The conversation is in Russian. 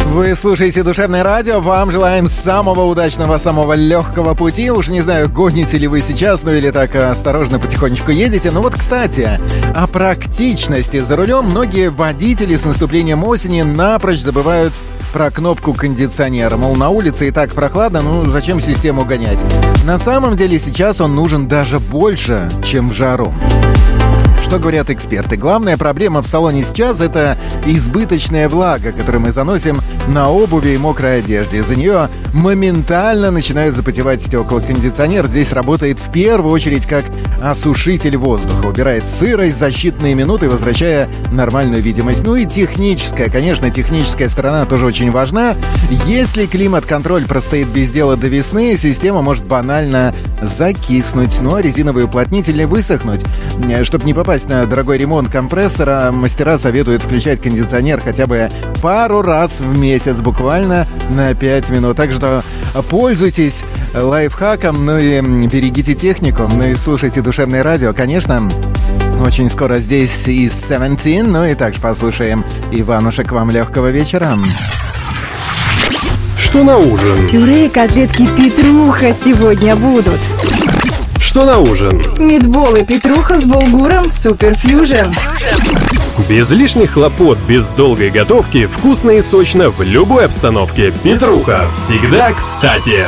Вы слушаете «Душевное радио». Вам желаем самого удачного, самого легкого пути. Уж не знаю, гоните ли вы сейчас, ну или так осторожно потихонечку едете. Ну вот, кстати, о практичности за рулем многие водители с наступлением осени напрочь забывают про кнопку кондиционера. Мол, на улице и так прохладно, ну зачем систему гонять? На самом деле сейчас он нужен даже больше, чем в жару. Что говорят эксперты? Главная проблема в салоне сейчас — это избыточная влага, которую мы заносим на обуви и мокрой одежде. Из-за нее моментально начинают запотевать стекла. Кондиционер здесь работает в первую очередь как осушитель воздуха. Убирает сырость за считанные минуты, возвращая нормальную видимость. Ну и техническая, конечно, техническая сторона тоже очень важна. Если климат-контроль простоит без дела до весны, система может банально закиснуть, ну а резиновые уплотнители высохнуть. Чтобы не попасть на дорогой ремонт компрессора, мастера советуют включать кондиционер хотя бы пару раз в месяц, буквально на 5 минут. Так что пользуйтесь лайфхаком, ну и берегите технику, ну и слушайте «Душевное радио». Конечно, очень скоро здесь и Seventeen, ну и также послушаем Иванушек. Вам легкого вечера. Что на ужин? Пюре и котлетки Петруха сегодня будут. Что на ужин? Митболы Петруха с булгуром Супер Фьюжн. Без лишних хлопот, без долгой готовки, вкусно и сочно в любой обстановке. Петруха всегда кстати.